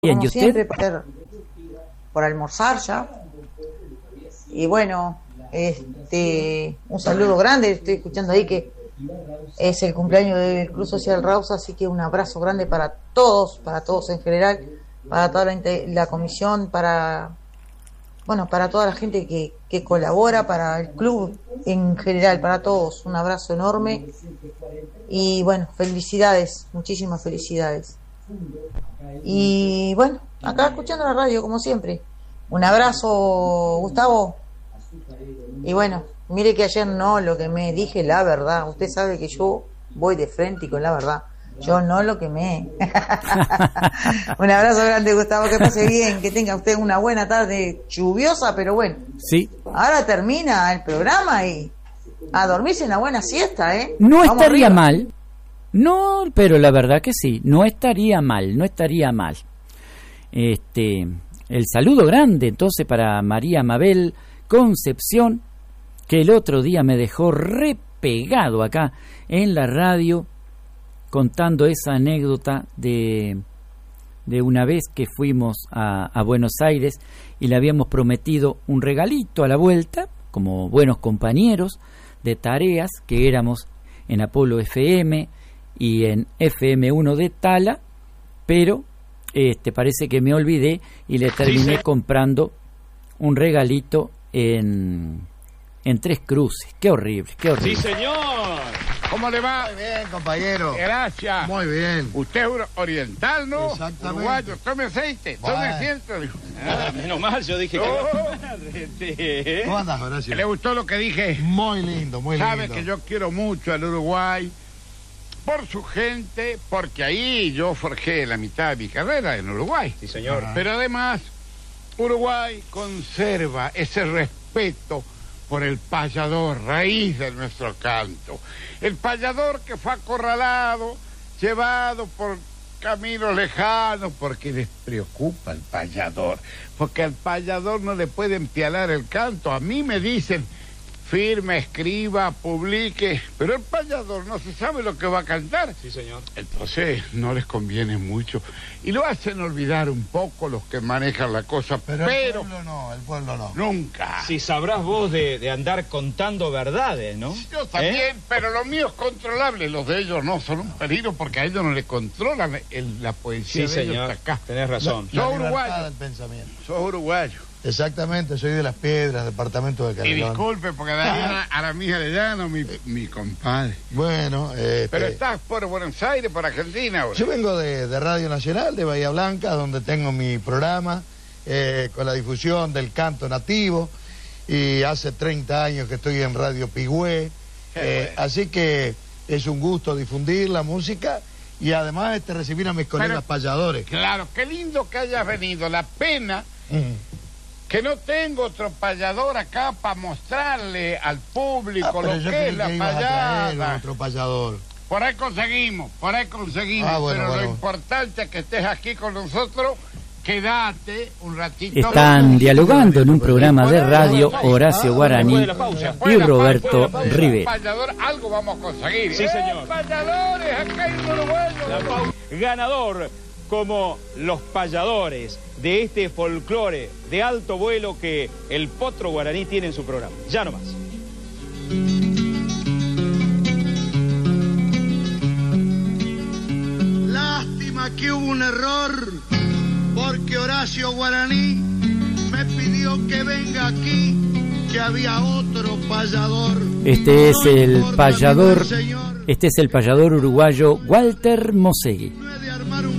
Bien, como ¿y usted? siempre, por almorzar ya. Y bueno, un saludo grande. Estoy escuchando ahí que es el cumpleaños del Club Social Rausa, así que un abrazo grande para todos en general, para toda la comisión, para toda la gente que colabora, para el club en general, para todos. Un abrazo enorme y bueno, felicidades, muchísimas felicidades. Y bueno, acá escuchando la radio como siempre. Un abrazo, Gustavo. Y bueno, mire que ayer no lo que me dije, la verdad. Usted sabe que yo voy de frente y con la verdad. Yo no lo quemé. Un abrazo grande, Gustavo, que pase bien, que tenga usted una buena tarde lluviosa, pero bueno. Sí. Ahora termina el programa y a dormirse una buena siesta, ¿eh? No Vamos estaría arriba. mal. No, pero la verdad que sí, no estaría mal. El saludo grande entonces para María Mabel Concepción, que el otro día me dejó repegado acá en la radio contando esa anécdota de una vez que fuimos a Buenos Aires y le habíamos prometido un regalito a la vuelta, como buenos compañeros de tareas que éramos en Apolo FM y en FM1 de Tala, pero parece que me olvidé y le terminé comprando un regalito en Tres Cruces. Qué horrible. Sí, señor. ¿Cómo le va? Muy bien, compañero. Gracias. Muy bien. Usted es oriental, ¿no? Exactamente. Uruguayo. Tome aceite, tome Bueno. asiento. Menos mal, yo dije que... ¿Cómo andas, Horacio? ¿Le gustó lo que dije? Muy lindo, muy lindo. Sabe que yo quiero mucho al Uruguay por su gente, porque ahí yo forjé la mitad de mi carrera en Uruguay. Sí, señor. Pero además, Uruguay conserva ese respeto por el payador, raíz de nuestro canto. El payador que fue acorralado, llevado por caminos lejanos, porque les preocupa el payador, porque al payador no le pueden pialar el canto. A mí me dicen, firme, escriba, publique, pero el payador no se sabe lo que va a cantar. Sí, señor. Entonces no les conviene mucho y lo hacen olvidar un poco los que manejan la cosa, Pero el pueblo no. nunca. Si sabrás vos de andar contando verdades, ¿no? Yo también, pero lo mío es controlable, los de ellos no, son un peligro porque a ellos no le controlan la poesía Sí, de ellos señor. hasta acá. Tenés razón. La Sos libertad uruguayo. del pensamiento. Sos uruguayo. Exactamente, soy de Las Piedras, departamento de Y Calderón. disculpe, porque a la mía le llano mi compadre. Bueno, Pero estás por Buenos Aires, por Argentina ahora. yo vengo de Radio Nacional, de Bahía Blanca, donde tengo mi programa con la difusión del canto nativo, y hace 30 años que estoy en Radio Pigüé, Qué bueno. así que es un gusto difundir la música y además recibir a mis colegas payadores. Claro, qué lindo que hayas venido. La pena que no tengo otro payador acá para mostrarle al público Pero lo yo que creí es la que ibas a traer payada. otro payador. Por ahí conseguimos, Ah, bueno, pero bueno. lo importante es que estés aquí con nosotros, quédate un ratito. Están dialogando en un programa de radio Horacio Guaraní Después de la pausa. Después y de la Roberto pausa, Rivera. Payador, algo vamos a conseguir. Sí, señor. Payadores, acá hay uruguayos. Ganador como los payadores de este folclore de alto vuelo que el Potro Guaraní tiene en su programa. Ya nomás. Lástima que hubo un error, porque Horacio Guaraní me pidió que venga aquí, que había otro payador. Este es el No importa, payador, señor. este es el payador uruguayo Walter Mosegui. No es de